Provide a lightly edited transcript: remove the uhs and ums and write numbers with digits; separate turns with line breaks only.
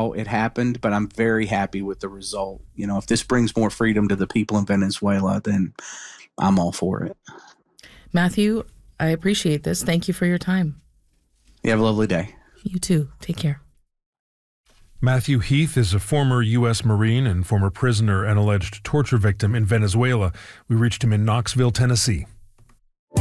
how it happened, but I'm very happy with the result. If this brings more freedom to the people in Venezuela, then I'm all for it.
Matthew, I appreciate this. Thank you for your time.
You have a lovely day.
You too. Take care.
Matthew Heath is a former U.S. Marine and former prisoner and alleged torture victim in Venezuela. We reached him in Knoxville, Tennessee.